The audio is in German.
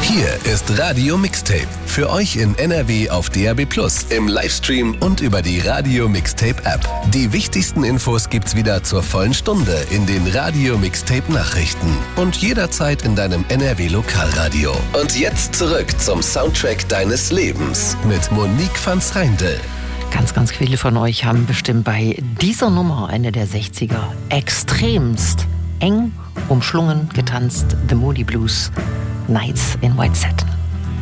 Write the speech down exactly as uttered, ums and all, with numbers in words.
Hier ist Radio Mixtape. Für euch in N R W auf D A B plus, im Livestream und über die Radio Mixtape App. Die wichtigsten Infos gibt's wieder zur vollen Stunde in den Radio Mixtape Nachrichten und jederzeit in deinem N R W Lokalradio. Und jetzt zurück zum Soundtrack deines Lebens mit Monique van Schreindel. Ganz, ganz viele von euch haben bestimmt bei dieser Nummer, Ende der sechziger, extremst eng umschlungen getanzt. The Moody Blues, Nights in White Satin.